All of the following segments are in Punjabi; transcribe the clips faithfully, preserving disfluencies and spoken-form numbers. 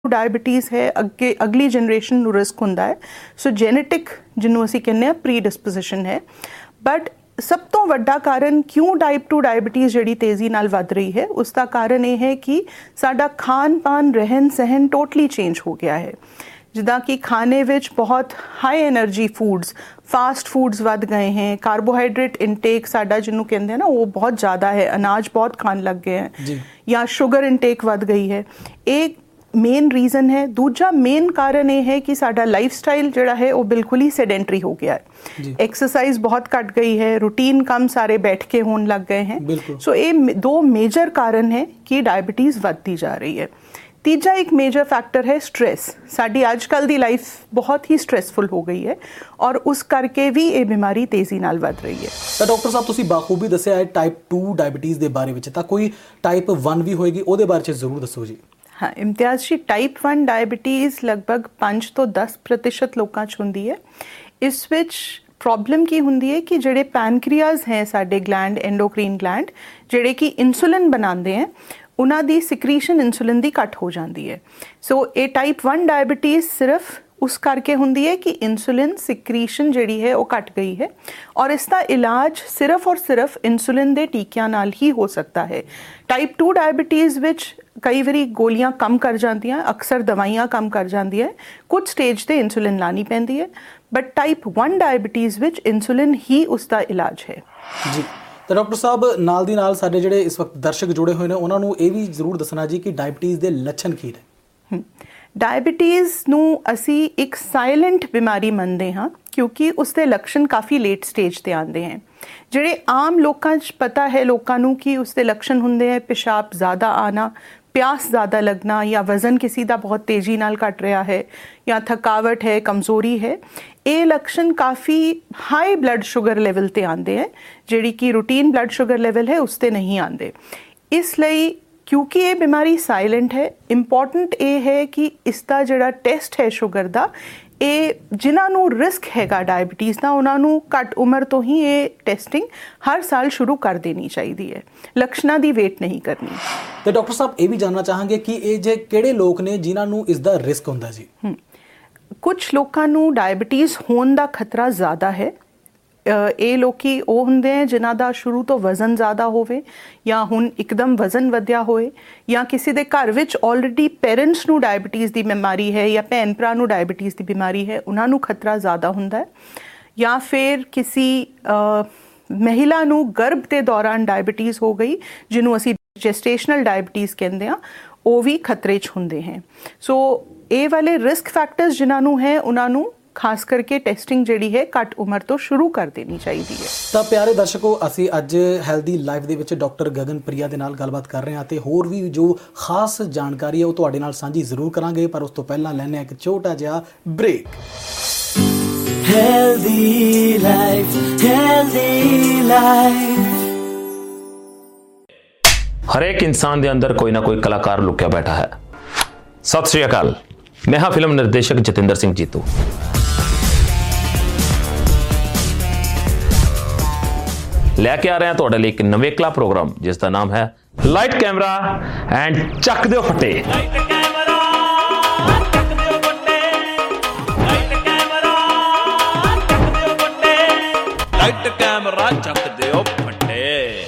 ਡਾਇਬਟੀਜ਼ ਹੈ ਅੱਗੇ ਅਗਲੀ ਜਨਰੇਸ਼ਨ ਨੂੰ ਰਿਸਕ ਹੁੰਦਾ ਹੈ। ਸੋ ਜੈਨੇਟਿਕ ਜਿਹਨੂੰ ਅਸੀਂ ਕਹਿੰਦੇ ਆ ਪ੍ਰੀ ਡਿਸਪੋਜੀਸ਼ਨ ਹੈ। ਬਟ ਸਭ ਤੋਂ ਵੱਡਾ ਕਾਰਨ ਕਿਉਂ ਟਾਈਪ ਟੂ ਡਾਇਬਟੀਜ਼ ਜਿਹੜੀ ਤੇਜ਼ੀ ਨਾਲ ਵੱਧ ਰਹੀ ਹੈ ਉਸ ਦਾ ਕਾਰਨ ਇਹ ਹੈ ਕਿ ਸਾਡਾ ਖਾਣ ਪਾਨ ਰਹਿਣ ਸਹਿਣ ਟੋਟਲੀ ਚੇਂਜ ਹੋ ਗਿਆ ਹੈ। ਜਿੱਦਾਂ ਕਿ ਖਾਣੇ ਵਿੱਚ ਬਹੁਤ high energy foods fast foods ਵੱਧ ਗਏ हैं, ਕਾਰਬੋਹਾਈਡਰੇਟ ਇਨਟੇਕ ਸਾਡਾ ਜਿਹਨੂੰ ਕਹਿੰਦੇ ਆ ਨਾ ਉਹ ਬਹੁਤ ਜ਼ਿਆਦਾ ਹੈ, ਅਨਾਜ ਬਹੁਤ ਖਾਣ ਲੱਗ ਗਏ हैं ਜਾਂ ਸ਼ੂਗਰ ਇਨਟੇਕ ਵੱਧ ਗਈ ਹੈ। ਇਹ ਮੇਨ ਰੀਜ਼ਨ ਹੈ। ਦੂਜਾ ਮੇਨ ਕਾਰਨ ਇਹ ਹੈ ਕਿ ਸਾਡਾ ਲਾਈਫ ਸਟਾਈਲ ਜਿਹੜਾ ਹੈ ਉਹ ਬਿਲਕੁਲ ਹੀ ਸੈਡੈਂਟਰੀ ਹੋ ਗਿਆ ਹੈ। ਐਕਸਰਸਾइज बहुत घट गई है, रूटीन कम सारे बैठ के होने लग गए हैं। सो ये दो मेजर कारण है कि डायबिटीज़ बढ़ती जा रही है। तीजा एक मेजर फैक्टर है स्ट्रेस। साडी आजकल दी लाइफ बहुत ही स्ट्रेसफुल हो गई है और उस करके भी ये बीमारी तेज़ी नाल बढ़ रही है। तो डॉक्टर साहब तुसी बाखूबी दस्सिया है टाइप टू डायबिटीज़ के बारे में, तो कोई टाइप वन भी होएगी ਉਹਦੇ ਬਾਰੇ जरूर दसो जी। हाँ इम्तियाज़ जी, टाइप वन डायबिटीज़ लगभग पाँच तो दस प्रतिशत लोगों च हुंदी है। इस विच प्रॉब्लम की हुंदी है कि जेडे पैनक्रियाज हैं साडे ग्लैंड एंडोक्रीन ग्लैंड जेडे कि इंसुलिन बनाते हैं उन्हां दी सिक्रीशन इंसुलिन दी घट हो जाती है। सो ये टाइप वन डायबिटीज़ सिर्फ उस करके हुंदी है कि इंसुलिन सिक्रीशन जिहड़ी है वो घट गई है और इसका इलाज सिर्फ और सिर्फ इंसुलिन दे टीकियां नाल ही हो सकता है। टाइप टू डायबिटीज़ विच कई बारी गोलियां कम कर जांदियां, अक्सर दवाइयां कम कर जांदियां, कुछ स्टेज ते इंसुलिन लानी पैंदी है। But type one diabetes which insulin ही उसका इलाज है जी। तो डॉक्टर साहब नाल दी नाल साडे जिहड़े इस वक्त दर्शक जुड़े हुए हैं उन्हां नूं इह भी जरूर दसना जी कि डायबिटीज़ दे लक्षण की ने। डायबिटीज़ ਨੂੰ ਅਸੀਂ ਇੱਕ ਸਾਇਲੈਂਟ ਬਿਮਾਰੀ ਮੰਨਦੇ ਹਾਂ ਕਿਉਂਕਿ ਉਸਦੇ ਲੱਛਣ ਕਾਫੀ ਲੇਟ ਸਟੇਜ ਤੇ ਆਉਂਦੇ ਹਨ। ਜਿਹੜੇ ਆਮ ਲੋਕਾਂ 'ਚ ਪਤਾ ਹੈ ਲੋਕਾਂ ਨੂੰ ਕਿ ਉਸਦੇ ਲੱਛਣ ਹੁੰਦੇ ਹੈ ਪਿਸ਼ਾਬ ਜ਼ਿਆਦਾ ਆਣਾ, प्यास ज़्यादा लगना या वज़न किसी का बहुत तेज़ी नाल घट रहा है या थकावट है, कमज़ोरी है, ये लक्षण काफ़ी हाई ब्लड शुगर लेवल ते आंदे हैं जिहड़ी कि रूटीन ब्लड शुगर लेवल है उस ते नहीं आंदे। इसलिए क्योंकि ये बीमारी साइलेंट है, इंपॉर्टेंट ये है कि इसका जिहड़ा टेस्ट है शुगर का ਇਹ ਜਿਨ੍ਹਾਂ ਨੂੰ ਰਿਸਕ ਹੈਗਾ ਡਾਇਬਟੀਜ਼ ਦਾ ਉਹਨਾਂ ਨੂੰ ਘੱਟ ਉਮਰ ਤੋਂ ਹੀ ਇਹ ਟੈਸਟਿੰਗ ਹਰ ਸਾਲ ਸ਼ੁਰੂ ਕਰ ਦੇਣੀ ਚਾਹੀਦੀ ਹੈ, ਲੱਛਣਾਂ ਦੀ ਵੇਟ ਨਹੀਂ ਕਰਨੀ। ਤੇ ਡਾਕਟਰ ਸਾਹਿਬ ਇਹ ਵੀ ਜਾਣਨਾ ਚਾਹਾਂਗੇ ਕਿ ਇਹ ਜੇ ਕਿਹੜੇ ਲੋਕ ਨੇ ਜਿਨ੍ਹਾਂ ਨੂੰ ਇਸ ਦਾ ਰਿਸਕ ਹੁੰਦਾ ਜੀ? ਕੁਝ ਲੋਕਾਂ ਨੂੰ ਡਾਇਬਟੀਜ਼ ਹੋਣ ਦਾ ਖਤਰਾ ਜ਼ਿਆਦਾ ਹੈ। ਇਹ ਲੋਕੀ ਉਹ ਹੁੰਦੇ ਹੈ ਜਿਨ੍ਹਾਂ ਦਾ ਸ਼ੁਰੂ ਤੋਂ ਵਜ਼ਨ ਜ਼ਿਆਦਾ ਹੋਵੇ ਜਾਂ ਹੁਣ ਇੱਕਦਮ ਵਜ਼ਨ ਵਧਿਆ ਹੋਏ ਜਾਂ ਕਿਸੇ ਦੇ ਘਰ ਵਿੱਚ ਆਲਰੇਡੀ ਪੇਰੈਂਟਸ ਨੂੰ ਡਾਇਬਟੀਜ਼ ਦੀ ਬਿਮਾਰੀ ਹੈ ਜਾਂ ਭੈਣ ਭਰਾ ਨੂੰ ਡਾਇਬਟੀਜ਼ ਦੀ ਬਿਮਾਰੀ ਹੈ ਉਹਨਾਂ ਨੂੰ ਖਤਰਾ ਜ਼ਿਆਦਾ ਹੁੰਦਾ ਹੈ। ਜਾਂ ਫਿਰ ਕਿਸੇ ਮਹਿਲਾ ਨੂੰ ਗਰਭ ਦੇ ਦੌਰਾਨ ਡਾਇਬਟੀਜ਼ ਹੋ ਗਈ ਜਿਹਨੂੰ ਅਸੀਂ ਜੈਸਟੇਸ਼ਨਲ ਡਾਇਬਟੀਜ਼ ਕਹਿੰਦੇ ਹਾਂ ਉਹ ਵੀ ਖਤਰੇ 'ਚ ਹੁੰਦੇ ਹੈ। ਸੋ ਇਹ ਵਾਲੇ ਰਿਸਕ ਫੈਕਟਰਸ ਜਿਨ੍ਹਾਂ ਨੂੰ ਹੈ ਉਹਨਾਂ ਨੂੰ खास करके टेस्टिंग जिहड़ी है घट उम्र तो शुरू कर देनी चाहिए है। तो प्यारे दर्शकों असी अज हैल्दी लाइफ दे विच डॉक्टर गगन प्रिया दे नाल गलबात कर रहे हैं ते होर भी जो खास जानकारी है वो तुहाडे नाल साझी जरूर करांगे, पर उस तो पहला लैने एक छोटा जिहा break. Healthy life, healthy life. हर एक इंसान दे अंदर कोई ना कोई कलाकार लुकिया बैठा है। सत श्री अकाल, मैं हाँ फिल्म निर्देशक जतिंदर सिंह जीतू। लैके आ रहे हैं तुहाडे लई एक नवेकला प्रोग्राम जिसका नाम है लाइट कैमरा एंड चक दिओ फटे। लाइट कैमरा चक दिओ फटे, लाइट कैमरा चक दिओ फटे, लाइट कैमरा चक दिओ फटे।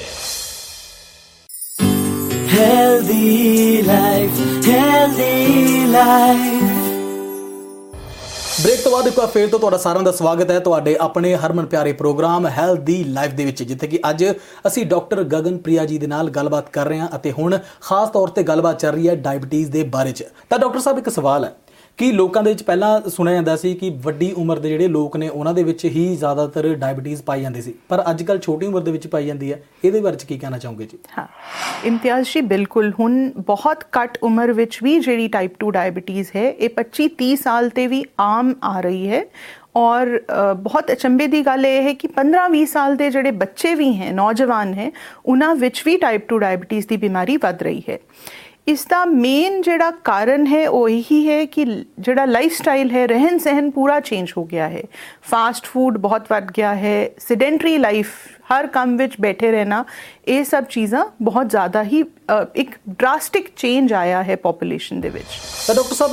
Healthy life, healthy life. Break तो बाद एक बार फिर तो तुहाडा सारिਆਂ ਦਾ ਸਵਾਗਤ ਹੈ ਤੁਹਾਡੇ ਆਪਣੇ ਹਰਮਨ ਪਿਆਰੇ ਪ੍ਰੋਗਰਾਮ ਹੈਲਦੀ ਲਾਈਫ ਦੇ ਵਿੱਚ, ਜਿੱਥੇ ਕਿ ਅੱਜ ਅਸੀਂ ਡਾਕਟਰ ਗਗਨ ਪ੍ਰਿਆ ਜੀ ਦੇ ਨਾਲ ਗੱਲਬਾਤ ਕਰ ਰਹੇ ਹਾਂ ਅਤੇ ਹੁਣ ਖਾਸ ਤੌਰ ਤੇ ਗੱਲਬਾਤ ਚੱਲ ਰਹੀ ਹੈ ਡਾਇਬਟੀਜ਼ ਦੇ ਬਾਰੇ 'ਚ। ਤਾਂ ਡਾਕਟਰ ਸਾਹਿਬ ਇੱਕ ਸਵਾਲ ਹੈ ਕਿ ਲੋਕਾਂ ਦੇ ਵਿੱਚ ਪਹਿਲਾਂ ਸੁਣਿਆ ਜਾਂਦਾ ਸੀ ਕਿ ਵੱਡੀ ਉਮਰ ਦੇ ਜਿਹੜੇ ਲੋਕ ਨੇ ਉਹਨਾਂ ਦੇ ਵਿੱਚ ਹੀ ਜ਼ਿਆਦਾਤਰ ਡਾਇਬਟੀਜ਼ ਪਾਈ ਜਾਂਦੀ ਸੀ, ਪਰ ਅੱਜ ਕੱਲ੍ਹ ਛੋਟੀ ਉਮਰ ਦੇ ਵਿੱਚ ਪਾਈ ਜਾਂਦੀ ਹੈ। ਇਹਦੇ ਬਾਰੇ 'ਚ ਕੀ ਕਹਿਣਾ ਚਾਹੋਗੇ ਜੀ? ਹਾਂ ਇਮਤਿਆਜ਼ ਜੀ, ਬਿਲਕੁਲ ਹੁਣ ਬਹੁਤ ਘੱਟ ਉਮਰ ਵਿੱਚ ਵੀ ਜਿਹੜੀ ਟਾਈਪ ਟੂ ਡਾਇਬਟੀਜ਼ ਹੈ ਇਹ ਪੱਚੀ ਤੀਹ ਸਾਲ 'ਤੇ ਵੀ ਆਮ ਆ ਰਹੀ ਹੈ। ਔਰ ਬਹੁਤ ਅਚੰਭੇ ਦੀ ਗੱਲ ਇਹ ਹੈ ਕਿ ਪੰਦਰਾਂ ਵੀਹ ਸਾਲ ਦੇ ਜਿਹੜੇ ਬੱਚੇ ਵੀ ਹੈ, ਨੌਜਵਾਨ ਹੈ, ਉਹਨਾਂ ਵਿੱਚ ਵੀ ਟਾਈਪ ਟੂ ਡਾਇਬਟੀਜ਼ ਦੀ ਬਿਮਾਰੀ ਵੱਧ ਰਹੀ ਹੈ। ਇਸ ਦਾ ਮੇਨ ਜਿਹੜਾ ਕਾਰਨ ਹੈ ਉਹ ਇਹੀ ਹੈ ਕਿ ਜਿਹੜਾ ਲਾਈਫ ਸਟਾਈਲ ਹੈ, ਰਹਿਣ ਸਹਿਣ ਪੂਰਾ ਚੇਂਜ ਹੋ ਗਿਆ ਹੈ। ਫਾਸਟ ਫੂਡ ਬਹੁਤ ਵੱਧ ਗਿਆ ਹੈ, ਸਿਡੈਂਟਰੀ ਲਾਈਫ, ਹਰ ਕੰਮ ਵਿੱਚ ਬੈਠੇ ਰਹਿਣਾ, ਇਹ ਸਭ ਚੀਜ਼ਾਂ ਬਹੁਤ ਜ਼ਿਆਦਾ ਹੀ ਇੱਕ ਡਰਾਸਟਿਕ ਚੇਂਜ ਆਇਆ ਹੈ ਪੋਪੂਲੇਸ਼ਨ ਦੇ ਵਿੱਚ। ਤਾਂ ਡਾਕਟਰ ਸਾਹਿਬ